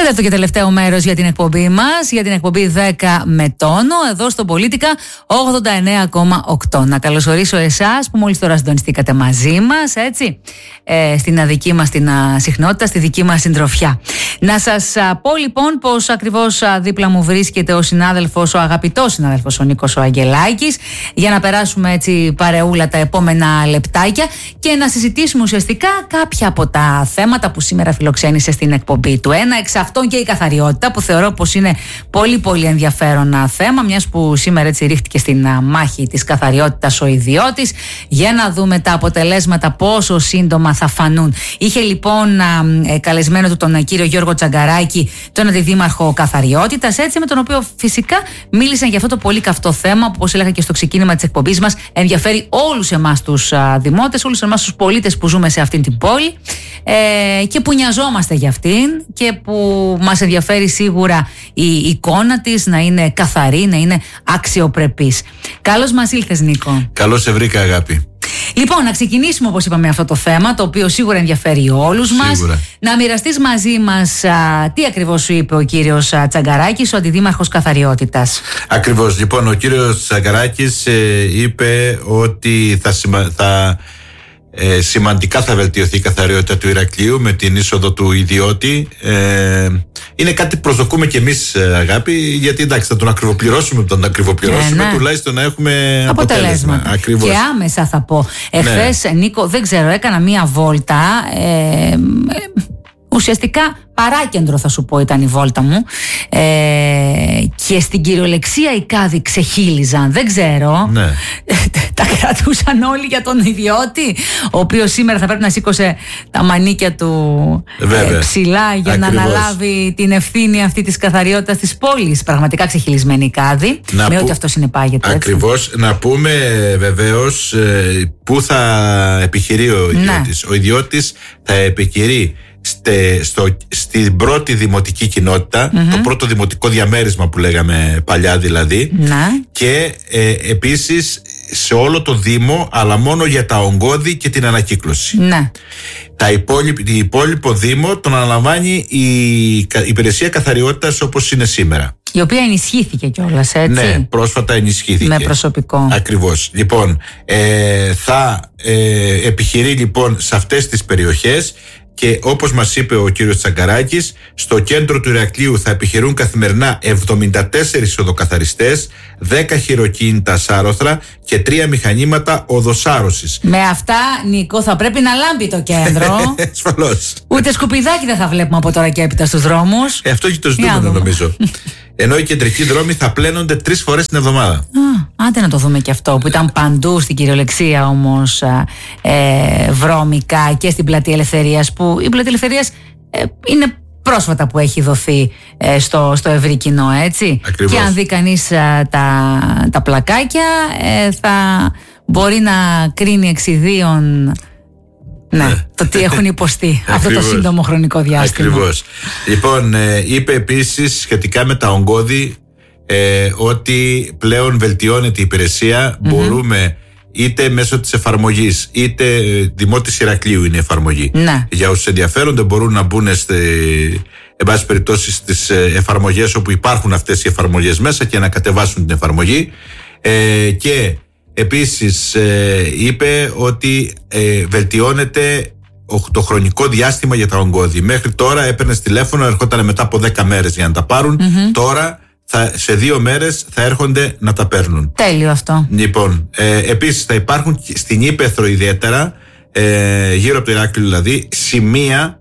Τέταρτο και τελευταίο μέρος για την εκπομπή μας, για την εκπομπή 10 με τόνο, εδώ στο Πολίτικα 89,8. Να καλωσορίσω εσάς που μόλις τώρα συντονιστήκατε μαζί μας, έτσι, στην δική μας την συχνότητα, στη δική μας συντροφιά. Να σας πω λοιπόν πως ακριβώς δίπλα μου βρίσκεται ο συνάδελφος, ο αγαπητός συνάδελφος ο Νίκος ο Αγγελάκης, για να περάσουμε έτσι παρεούλα τα επόμενα λεπτάκια και να συζητήσουμε ουσιαστικά κάποια από τα θέματα που σήμερα φιλοξένησε στην εκπομπή του. Ένα εξ αυτών και η καθαριότητα, που θεωρώ πως είναι πολύ πολύ ενδιαφέρον θέμα, μιας που σήμερα έτσι ρίχτηκε στην μάχη της καθαριότητας ο ιδιώτης, για να δούμε τα αποτελέσματα πόσο σύντομα θα φανούν. Είχε λοιπόν καλεσμένο του τον κύριο Γιώργο Τσαγκαράκη, τον αντιδήμαρχο καθαριότητας, έτσι, με τον οποίο φυσικά μίλησαν για αυτό το πολύ καυτό θέμα που, όπως έλεγα και στο ξεκίνημα της εκπομπής μας, ενδιαφέρει όλους εμάς τους δημότες, όλους εμάς τους πολίτες που ζούμε σε αυτήν την πόλη και που νοιαζόμαστε για αυτήν και που μας ενδιαφέρει σίγουρα η εικόνα της να είναι καθαρή, να είναι αξιοπρεπής. Καλώς μας ήλθες, Νίκο. Καλώς σε βρήκα, αγάπη. Λοιπόν, να ξεκινήσουμε όπως είπαμε αυτό το θέμα, το οποίο σίγουρα ενδιαφέρει όλους μας. Να μοιραστείς μαζί μας τι ακριβώς σου είπε ο κύριος Τσαγκαράκης, ο αντιδήμαρχος καθαριότητας. Ακριβώς. Λοιπόν, ο κύριος Τσαγκαράκης είπε ότι σημαντικά θα βελτιωθεί η καθαριότητα του Ηρακλείου με την είσοδο του ιδιώτη. Είναι κάτι που προσδοκούμε και εμείς, αγάπη, γιατί εντάξει, θα τον ακριβοπληρώσουμε, τουλάχιστον να έχουμε αποτέλεσμα. Και άμεσα θα πω. Εχθές, Νίκο, δεν ξέρω, έκανα μία βόλτα. Ουσιαστικά παράκεντρο θα σου πω ήταν η βόλτα μου, και στην κυριολεξία οι κάδοι ξεχύλιζαν, δεν ξέρω, τα κρατούσαν όλοι για τον ιδιώτη, ο οποίος σήμερα θα πρέπει να σήκωσε τα μανίκια του ψηλά για να αναλάβει την ευθύνη αυτή της καθαριότητας της πόλης. Πραγματικά ξεχυλισμένοι οι κάδοι, με ό,τι αυτό συνεπάγεται. Ακριβώς. Να πούμε βεβαίως πού θα επιχειρεί ο ιδιώτης. Ο ιδιώτης θα επιχειρεί στην πρώτη δημοτική κοινότητα, το πρώτο δημοτικό διαμέρισμα που λέγαμε παλιά δηλαδή, και επίσης σε όλο το Δήμο, αλλά μόνο για τα ογκώδη και την ανακύκλωση. Η υπόλοιπο Δήμο τον αναλαμβάνει η υπηρεσία καθαριότητας όπως είναι σήμερα, η οποία ενισχύθηκε κιόλας, έτσι. Ναι, πρόσφατα ενισχύθηκε. Με προσωπικό. Ακριβώς. Λοιπόν, θα επιχειρεί λοιπόν σε αυτές τις περιοχές. Και όπως μας είπε ο κύριος Τσαγκαράκης, στο κέντρο του Ηρακλείου θα επιχειρούν καθημερινά 74 οδοκαθαριστές, 10 χειροκίνητα σάρωθρα και 3 μηχανήματα οδοσάρωσης. Με αυτά, Νίκο, θα πρέπει να λάμπει το κέντρο. Ασφαλώς. Ούτε σκουπιδάκι δεν θα βλέπουμε από τώρα και έπειτα στους δρόμους. Αυτό έχει το ζητούμενο, νομίζω. Ενώ οι κεντρικοί δρόμοι θα πλένονται 3 φορές την εβδομάδα. Άντε να το δούμε και αυτό, που ήταν παντού στην κυριολεξία όμως βρώμικα, και στην Πλατεία Ελευθερίας, που η Πλατεία Ελευθερίας είναι πρόσφατα που έχει δοθεί στο ευρύ κοινό, έτσι. Ακριβώς. Και αν δει κανείς τα πλακάκια, θα μπορεί να κρίνει εξιδίων το τι έχουν υποστεί αυτό το σύντομο χρονικό διάστημα. Ακριβώς. Λοιπόν, είπε επίσης σχετικά με τα ογκώδη ότι πλέον βελτιώνεται η υπηρεσία. Μπορούμε είτε μέσω της εφαρμογής, είτε Δημότης Ηρακλείου είναι η εφαρμογή. Για όσους ενδιαφέρονται μπορούν να μπουν εν πάση περιπτώσει στις εφαρμογές όπου υπάρχουν αυτές οι εφαρμογές μέσα και να κατεβάσουν την εφαρμογή. Και επίσης είπε ότι βελτιώνεται το χρονικό διάστημα για τα ογκώδη. Μέχρι τώρα έπαιρνες τηλέφωνο, ερχόταν μετά από 10 μέρες για να τα πάρουν. Τώρα σε 2 μέρες θα έρχονται να τα παίρνουν. Τέλειο αυτό. Λοιπόν, επίσης θα υπάρχουν στην Ήπεθρο ιδιαίτερα, γύρω από το Ηράκλειο δηλαδή, σημεία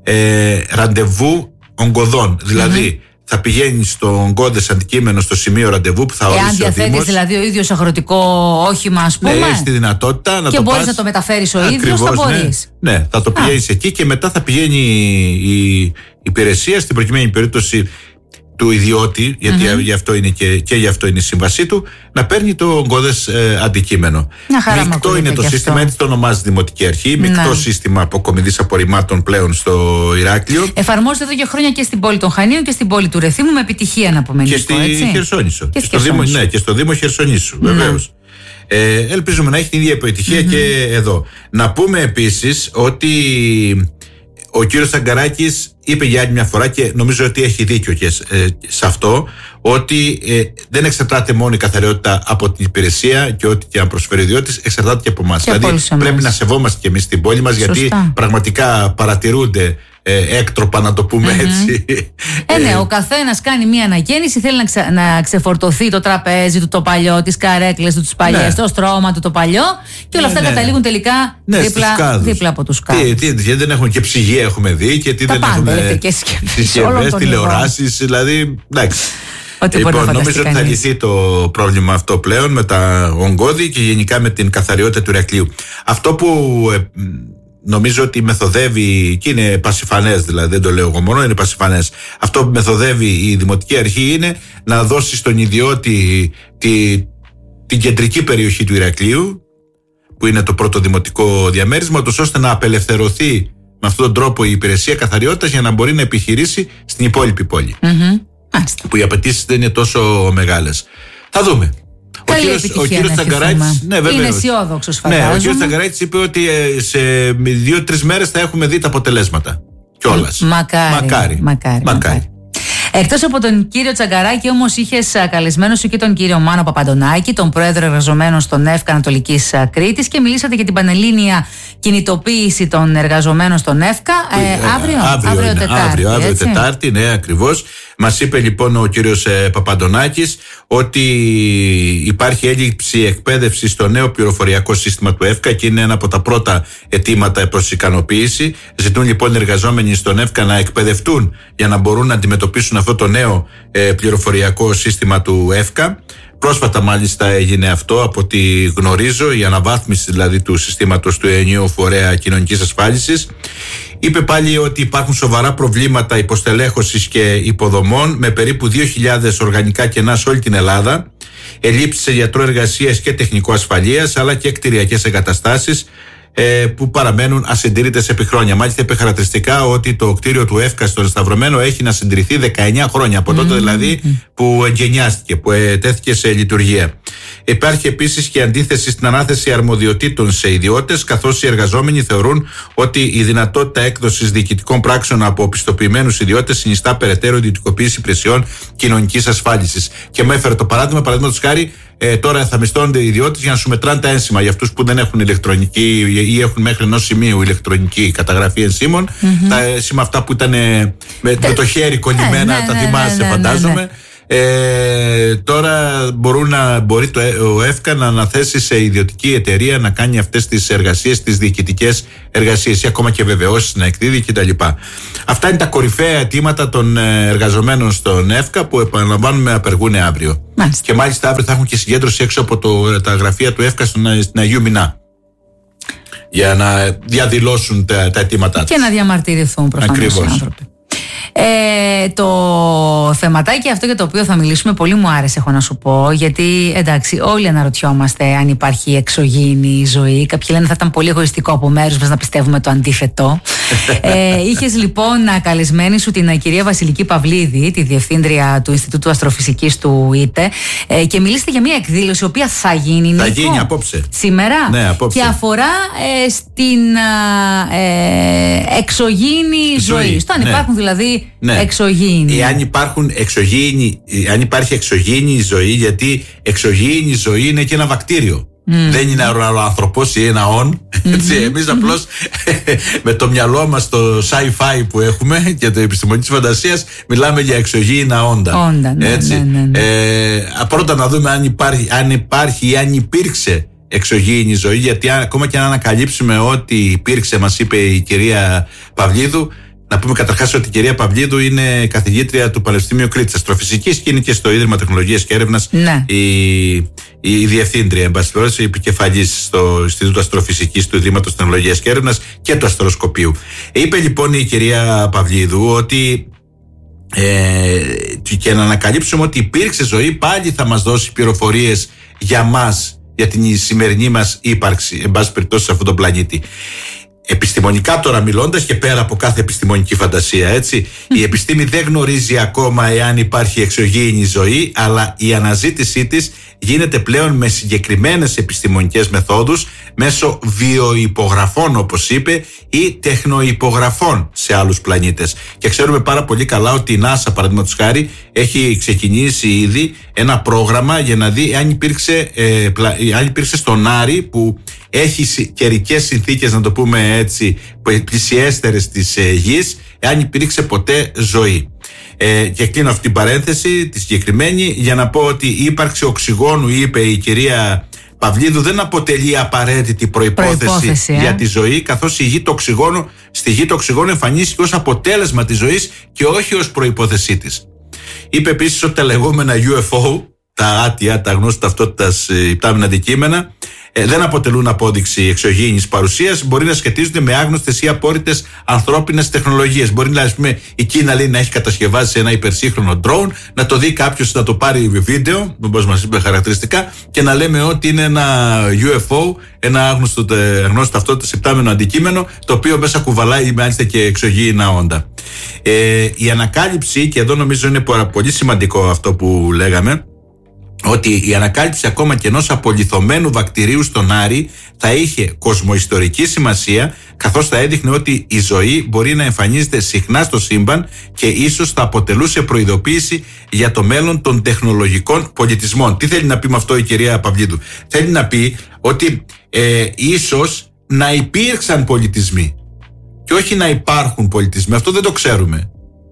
ραντεβού ογκωδών. Δηλαδή θα πηγαίνει στο ογκώδες αντικείμενο στο σημείο ραντεβού που θα ορίσει ο Δήμος. Εάν διαθέτεις δηλαδή ο ίδιος αγροτικό όχημα, ας πούμε. Έχει τη δυνατότητα να και το μπορείς πας, να το μεταφέρεις ο ίδιος, θα μπορείς. Ναι, θα το πηγαίνεις εκεί και μετά θα πηγαίνει η υπηρεσία, στην προκειμένη περίπτωση του ιδιώτη, γιατί γι' αυτό είναι και γι' αυτό είναι η σύμβασή του, να παίρνει το ογκώδες αντικείμενο. Μεικτό είναι το σύστημα, έτσι το ονομάζει Δημοτική Αρχή. Μεικτό σύστημα αποκομιδής απορριμμάτων πλέον στο Ηράκλειο. Εφαρμόζεται εδώ και χρόνια και στην πόλη των Χανίων και στην πόλη του Ρεθύμου, με επιτυχία να πούμε. Και στη Χερσόνησο. Και στο Δήμο Χερσονήσου, βεβαίως. Ελπίζουμε να έχει την ίδια επιτυχία και εδώ. Να πούμε επίσης ότι ο κύριος Τσαγκαράκης είπε για άλλη μια φορά, και νομίζω ότι έχει δίκιο και σε αυτό, ότι δεν εξαρτάται μόνο η καθαριότητα από την υπηρεσία και ό,τι και αν προσφέρει ο ιδιώτης, εξαρτάται και από εμάς. Δηλαδή πρέπει να σεβόμαστε και εμείς την πόλη μας, γιατί πραγματικά παρατηρούνται έκτροπα, να το πούμε έτσι. Ναι, ο καθένας κάνει μία ανακαίνιση, θέλει να ξεφορτωθεί το τραπέζι του το παλιό, τις καρέκλες του τις παλιές, το στρώμα του το παλιό, και όλα αυτά καταλήγουν τελικά δίπλα από τους κάδους. Τι δεν έχουμε και ψυγεία, έχουμε δει, και τι δεν έχουμε συσκευές, τηλεοράσεις, δηλαδή εντάξει. Λοιπόν, νομίζω ότι θα λυθεί το πρόβλημα αυτό πλέον με τα ογκώδη και γενικά με την καθαριότητα του Ηρακλείου. Αυτό που νομίζω ότι μεθοδεύει, και είναι πασιφανές, δηλαδή δεν το λέω εγώ μόνο, είναι πασιφανές. Αυτό που μεθοδεύει η Δημοτική Αρχή είναι να δώσει στον ιδιώτη την κεντρική περιοχή του Ηρακλείου, που είναι το πρώτο δημοτικό διαμέρισμα, ώστε να απελευθερωθεί με αυτόν τον τρόπο η υπηρεσία καθαριότητας για να μπορεί να επιχειρήσει στην υπόλοιπη πόλη. Που οι απαιτήσεις δεν είναι τόσο μεγάλες. Θα δούμε. Ο κύριος Τσαγκαράκης είναι αισιόδοξος, φαντάζομαι. Ο κύριος Τσαγκαράκης είπε ότι σε 2-3 μέρες θα έχουμε δει τα αποτελέσματα κιόλας. Μακάρι. Εκτός από τον κύριο Τσαγκαράκη, όμως, είχες καλεσμένο σου και τον κύριο Μάνο Παπαντονάκη, τον πρόεδρο εργαζομένων στον ΕΦΚΑ Ανατολικής Κρήτης, και μιλήσατε για την πανελλήνια κινητοποίηση των εργαζομένων στον ΕΦΚΑ. Αύριο Τετάρτη, ναι, ακριβώς. Μας είπε λοιπόν ο κύριος Παπαντονάκης ότι υπάρχει έλλειψη εκπαίδευση στο νέο πληροφοριακό σύστημα του ΕΦΚΑ, και είναι ένα από τα πρώτα αιτήματα προς ικανοποίηση. Ζητούν λοιπόν οι εργαζόμενοι στον ΕΦΚΑ να εκπαιδευτούν για να μπορούν να αντιμετωπίσουν αυτό το νέο πληροφοριακό σύστημα του ΕΦΚΑ. Πρόσφατα μάλιστα έγινε αυτό, από ό,τι γνωρίζω, η αναβάθμιση δηλαδή του συστήματος του ενιαίου φορέα κοινωνικής ασφάλισης. Είπε πάλι ότι υπάρχουν σοβαρά προβλήματα υποστελέχωσης και υποδομών, με περίπου 2.000 οργανικά κενά σε όλη την Ελλάδα, ελλείψεις σε γιατρό εργασίας και τεχνικό ασφαλείας, αλλά και κτηριακές εγκαταστάσεις που παραμένουν ασυντηρητές επί χρόνια. Μάλιστα είπε χαρακτηριστικά ότι το κτίριο του ΕΦΚΑ στον Σταυρωμένο έχει να συντηρηθεί 19 χρόνια, από τότε δηλαδή που εγκαινιάστηκε, που τέθηκε σε λειτουργία. Υπάρχει επίσης και αντίθεση στην ανάθεση αρμοδιοτήτων σε ιδιώτες, καθώς οι εργαζόμενοι θεωρούν ότι η δυνατότητα έκδοσης διοικητικών πράξεων από πιστοποιημένους ιδιώτες συνιστά περαιτέρω ιδιωτικοποίηση υπηρεσιών κοινωνικής ασφάλισης. Και μου έφερε το παράδειγμα, παραδείγματος χάρη, τώρα θα μισθώνονται οι ιδιώτες για να σου μετράνε τα ένσημα. Για αυτούς που δεν έχουν ηλεκτρονική ή έχουν μέχρι ενός σημείου ηλεκτρονική καταγραφή ενσύμων, τα ένσημα αυτά που ήταν με το χέρι κολλημένα, τα θυμάσαι, φαντάζομαι. Τώρα μπορεί ο ΕΦΚΑ να αναθέσει σε ιδιωτική εταιρεία να κάνει αυτές τις εργασίες, τις διοικητικές εργασίες, ή ακόμα και βεβαιώσεις να εκδίδει κτλ. Αυτά είναι τα κορυφαία αιτήματα των εργαζομένων στον ΕΦΚΑ, που επαναλαμβάνουμε απεργούν αύριο. Και μάλιστα αύριο θα έχουν και συγκέντρωση έξω από τα γραφεία του ΕΦΚΑ στην Αγίου Μινά, για να διαδηλώσουν τα αιτήματά τους και να διαμαρτυρηθούν προφανώς οι άνθρωποι. Το θεματάκι αυτό για το οποίο θα μιλήσουμε πολύ μου άρεσε, έχω να σου πω, γιατί εντάξει, όλοι αναρωτιόμαστε αν υπάρχει εξωγήινη ζωή. Κάποιοι λένε θα ήταν πολύ εγωιστικό από μέρους μας να πιστεύουμε το αντίθετο. Είχες λοιπόν καλεσμένη σου την κυρία Βασιλική Παυλίδη, τη διευθύντρια του Ινστιτούτου Αστροφυσικής του ΙΤΕ, και μιλήσατε για μια εκδήλωση η οποία θα γίνει, θα γίνει απόψε. Σήμερα. Ναι, απόψε. Και αφορά στην εξωγήινη ζωή. Στο αν υπάρχουν δηλαδή εξωγήινοι. Αν υπάρχει εξωγήινη ζωή, γιατί εξωγήινη ζωή είναι και ένα βακτήριο. Δεν είναι ο άνθρωπος ή ένα Εμείς απλώς με το μυαλό μας, το sci-fi που έχουμε και το επιστημονική φαντασίας, μιλάμε για εξωγήινα όντα. Πρώτα να δούμε αν υπάρχει ή αν υπήρξε εξωγήινη ζωή, γιατί ακόμα και αν ανακαλύψουμε ότι υπήρξε, μας είπε η κυρία Παυλίδου. Να πούμε καταρχάς ότι η κυρία Παυλίδου είναι καθηγήτρια του Πανεπιστημίου Κρήτης Αστροφυσικής και είναι και στο Ίδρυμα Τεχνολογίας και Έρευνας η διευθύντρια, εν πάση περιπτώσει, επικεφαλής στο Ινστιτούτο Αστροφυσικής του Ιδρύματος Τεχνολογίας και Έρευνας και του Αστροσκοπείου. Είπε λοιπόν η κυρία Παυλίδου ότι και να ανακαλύψουμε ότι υπήρξε ζωή, πάλι θα μας δώσει πληροφορίες για μας, για την σημερινή μας ύπαρξη, εν πάση περιπτώσει, σε αυτόν τον πλανήτη. Επιστημονικά τώρα μιλώντας και πέρα από κάθε επιστημονική φαντασία, έτσι, η επιστήμη δεν γνωρίζει ακόμα εάν υπάρχει εξωγήινη ζωή, αλλά η αναζήτησή της γίνεται πλέον με συγκεκριμένες επιστημονικές μεθόδους, μέσω βιοϋπογραφών, όπως είπε, ή τεχνοϋπογραφών σε άλλους πλανήτες. Και ξέρουμε πάρα πολύ καλά ότι η NASA, παραδείγματος χάρη, έχει ξεκινήσει ήδη ένα πρόγραμμα για να δει αν υπήρξε στον Άρη, που έχει καιρικές συνθήκες, να το πούμε έτσι, πλησιέστερες της γης, αν υπήρξε ποτέ ζωή. Και κλείνω αυτή την παρένθεση, τη συγκεκριμένη, για να πω ότι η ύπαρξη οξυγόνου, είπε η κυρία Παυλίδου, δεν αποτελεί απαραίτητη προϋπόθεση για τη ζωή, καθώς στη γη το οξυγόνο εμφανίστηκε ως αποτέλεσμα της ζωής και όχι ως προϋπόθεσή της. Είπε επίσης ότι τα λεγόμενα UFO, τα άτια, τα γνώστα ταυτότητας υπτάμενα αντικείμενα, δεν αποτελούν απόδειξη εξωγήινης παρουσίας, μπορεί να σχετίζονται με άγνωστες ή απόρριτες ανθρώπινες τεχνολογίες. Μπορεί να, ας πούμε, η Κίνα, λέει, να έχει κατασκευάσει ένα υπερσύγχρονο drone, να το δει κάποιος, να το πάρει βίντεο, όπως μας είπε χαρακτηριστικά, και να λέμε ότι είναι ένα UFO, ένα άγνωστο ταυτότητας υπτάμενο αντικείμενο, το οποίο μέσα κουβαλάει μάλιστα και εξωγήινα όντα. Η ανακάλυψη, και εδώ νομίζω είναι πολύ σημαντικό αυτό που λέγαμε, ότι η ανακάλυψη ακόμα και ενός απολιθωμένου βακτηρίου στον Άρη θα είχε κοσμοϊστορική σημασία, καθώς θα έδειχνε ότι η ζωή μπορεί να εμφανίζεται συχνά στο σύμπαν και ίσως θα αποτελούσε προειδοποίηση για το μέλλον των τεχνολογικών πολιτισμών. Τι θέλει να πει με αυτό η κυρία Παυλίδου? Θέλει να πει ότι ίσως να υπήρξαν πολιτισμοί και όχι να υπάρχουν πολιτισμοί. Αυτό δεν το ξέρουμε.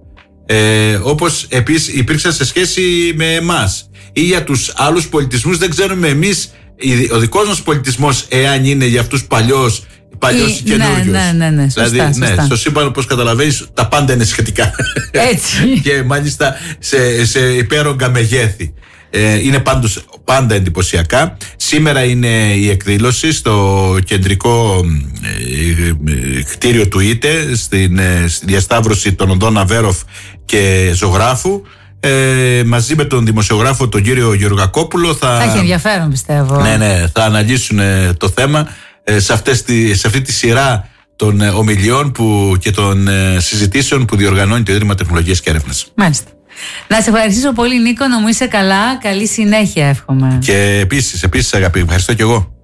Όπως επίσης υπήρξαν σε σχέση με εμάς. Ή για τους άλλους πολιτισμούς δεν ξέρουμε εμείς ο δικός μας πολιτισμός εάν είναι για αυτούς παλιός ή καινούριος. Ναι, δηλαδή, σωστά. Στο σύμπαν, όπως καταλαβαίνεις, τα πάντα είναι σχετικά. Έτσι. Και μάλιστα σε υπέρογκα μεγέθη. Είναι πάντως πάντα εντυπωσιακά. Σήμερα είναι η εκδήλωση στο κεντρικό κτίριο του ΙΤΕ, στη διασταύρωση των οδών Αβέροφ και Ζωγράφου. Μαζί με τον δημοσιογράφο τον κύριο Γεωργακόπουλο θα έχει ενδιαφέρον, πιστεύω. Ναι, θα αναλύσουν το θέμα σε αυτή τη σειρά των ομιλιών και των συζητήσεων που διοργανώνει το Ίδρυμα Τεχνολογίας και Έρευνας. Μάλιστα. Να σε ευχαριστήσω πολύ, Νίκο, να μου είσαι καλά. Καλή συνέχεια, εύχομαι. Και επίσης αγάπη, ευχαριστώ κι εγώ.